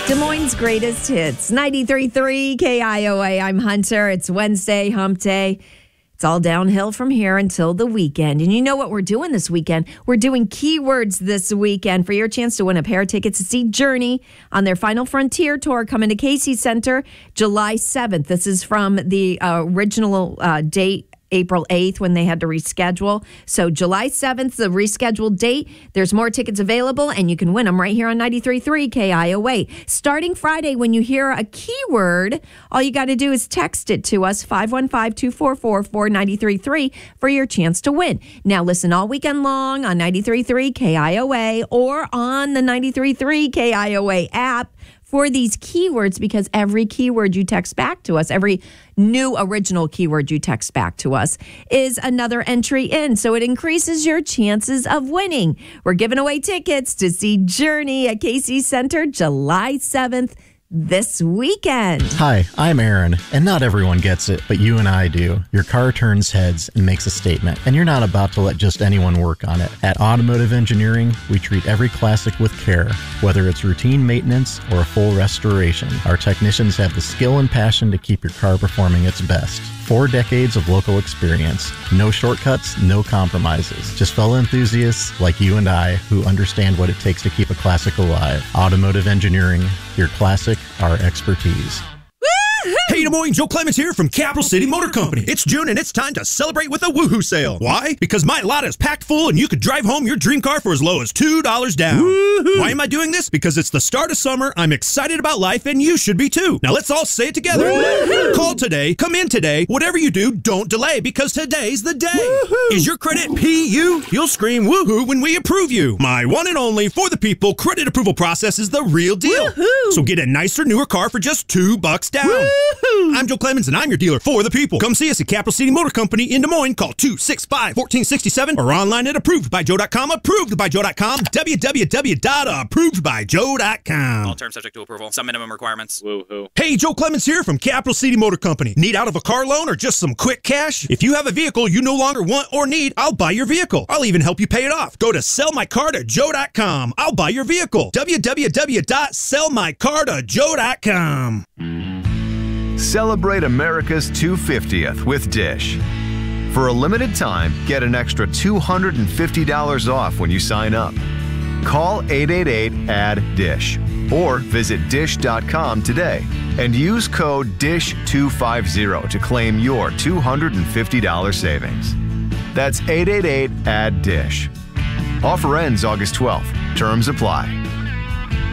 Des Moines' greatest hits, 93.3 KIOA. I'm Hunter. It's Wednesday, hump day. It's all downhill from here until the weekend. And you know what we're doing this weekend? We're doing keywords this weekend for your chance to win a pair of tickets to see Journey on their Final Frontier tour coming to Casey Center July 7th. This is from the original date, April 8th, when they had to reschedule. So July 7th, the rescheduled date. There's more tickets available, and you can win them right here on 93.3 KIOA. Starting Friday, when you hear a keyword, all you got to do is text it to us, 515-244-4933, for your chance to win. Now, listen all weekend long on 93.3 KIOA or on the 93.3 KIOA app for these keywords, because every keyword you text back to us, every new original keyword you text back to us, is another entry in. So it increases your chances of winning. We're giving away tickets to see Journey at Casey Center July 7th. This weekend. Hi, I'm Aaron, and not everyone gets it, but you and I do. Your car turns heads and makes a statement, and you're not about to let just anyone work on it. At Automotive Engineering, we treat every classic with care, whether it's routine maintenance or a full restoration. Our technicians have the skill and passion to keep your car performing its best. 4 decades of local experience. No shortcuts, no compromises. Just fellow enthusiasts like you and I who understand what it takes to keep a classic alive. Automotive Engineering, your classic, our expertise. Hey, Des Moines, Joe Clemens here from Capital City Motor Company. It's June and it's time to celebrate with a woohoo sale. Why? Because my lot is packed full and you could drive home your dream car for as low as $2 down. Woohoo! Why am I doing this? Because it's the start of summer, I'm excited about life, and you should be too. Now let's all say it together. Woohoo! Call today, come in today, whatever you do, don't delay, because today's the day. Woohoo! Is your credit PU? You'll scream woohoo when we approve you. My one and only for the people credit approval process is the real deal. Woohoo! So get a nicer, newer car for just $2 down. Woohoo! I'm Joe Clemens, and I'm your dealer for the people. Come see us at Capital City Motor Company in Des Moines. Call 265-1467 or online at approvedbyjoe.com. Approvedbyjoe.com. www.approvedbyjoe.com. All terms subject to approval. Some minimum requirements. Woo-hoo. Hey, Joe Clemens here from Capital City Motor Company. Need out of a car loan or just some quick cash? If you have a vehicle you no longer want or need, I'll buy your vehicle. I'll even help you pay it off. Go to sellmycartojoe.com. I'll buy your vehicle. www.sellmycartojoe.com. Celebrate America's 250th with Dish. For a limited time, get an extra $250 off when you sign up. Call 888-ADD-DISH or visit dish.com today and use code DISH250 to claim your $250 savings. That's 888-ADD-DISH. Offer ends August 12th. Terms apply.